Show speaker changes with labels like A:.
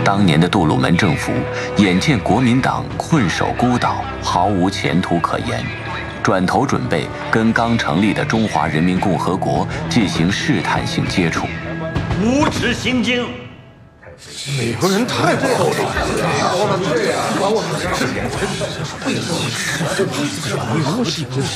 A: 当年的杜鲁门政府眼见国民党困守孤岛，毫无前途可言，转头准备跟刚成立的中华人民共和国进行试探性接触。
B: 无耻行径！
C: 美国人太不厚道了，把我们